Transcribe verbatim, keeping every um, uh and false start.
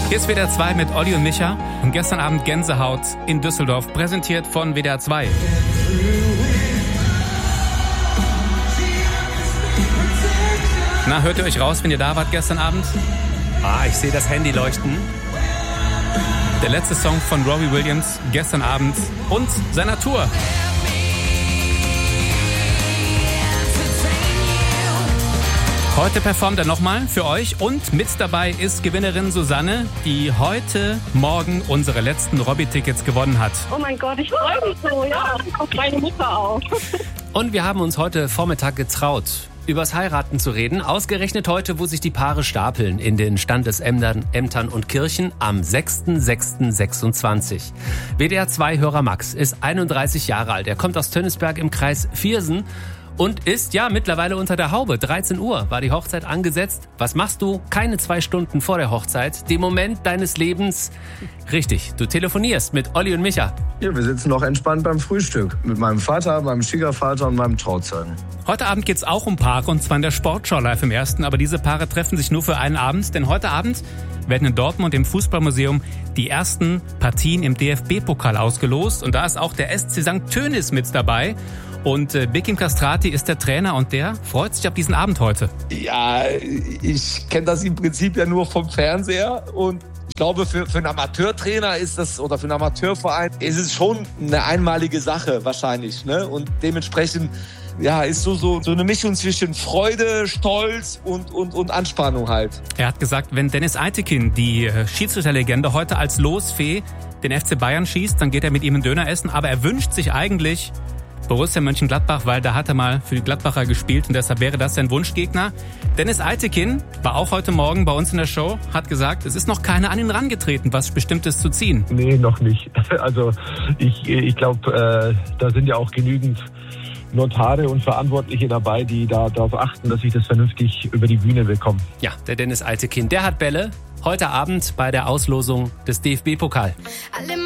Hier ist W D R zwei mit Olli und Micha und gestern Abend Gänsehaut in Düsseldorf, präsentiert von W D R zwei. Na, hört ihr euch raus, wenn ihr da wart gestern Abend? Ah, ich sehe das Handy leuchten. Der letzte Song von Robbie Williams gestern Abend und seiner Tour. Heute performt er nochmal für euch und mit dabei ist Gewinnerin Susanne, die heute Morgen unsere letzten Robbie-Tickets gewonnen hat. Oh mein Gott, ich freue mich so, ja, auf meine Mutter auch. Und wir haben uns heute Vormittag getraut, übers Heiraten zu reden. Ausgerechnet heute, wo sich die Paare stapeln in den Standesämtern Ämtern und Kirchen am sechster sechster sechsundzwanzig. W D R zwei-Hörer Max ist einunddreißig Jahre alt. Er kommt aus Tönnesberg im Kreis Viersen. Und ist, ja, mittlerweile unter der Haube. dreizehn Uhr war die Hochzeit angesetzt. Was machst du? Keine zwei Stunden vor der Hochzeit. Den Moment deines Lebens. Richtig, du telefonierst mit Olli und Micha. Ja, wir sitzen noch entspannt beim Frühstück. Mit meinem Vater, meinem Schwiegervater und meinem Trauzeugen. Heute Abend geht's auch um Paare, und zwar in der Sportschau live im Ersten. Aber diese Paare treffen sich nur für einen Abend. Denn heute Abend werden in Dortmund im Fußballmuseum die ersten Partien im D F B-Pokal ausgelost. Und da ist auch der S C Sankt Tönis mit dabei. Und äh, Bekim Kastrati ist der Trainer und der freut sich auf diesen Abend heute. Ja, ich kenne das im Prinzip ja nur vom Fernseher und ich glaube, für, für einen Amateurtrainer ist das, oder für einen Amateurverein, ist es schon eine einmalige Sache wahrscheinlich, ne? Und dementsprechend, ja, ist so, so, so eine Mischung zwischen Freude, Stolz und, und, und Anspannung halt. Er hat gesagt, wenn Dennis Eitekin, die äh, Schiedsrichterlegende, heute als Losfee den F C Bayern schießt, dann geht er mit ihm einen Döner essen, aber er wünscht sich eigentlich Borussia Mönchengladbach, weil da hat er mal für die Gladbacher gespielt und deshalb wäre das sein Wunschgegner. Dennis Eitekin war auch heute Morgen bei uns in der Show, hat gesagt, es ist noch keiner an ihn rangetreten, was Bestimmtes zu ziehen. Nee, noch nicht. Also ich, ich glaube, äh, da sind ja auch genügend Notare und Verantwortliche dabei, die da darauf achten, dass ich das vernünftig über die Bühne bekomme. Ja, der Dennis Eitekin, der hat Bälle heute Abend bei der Auslosung des D F B-Pokal.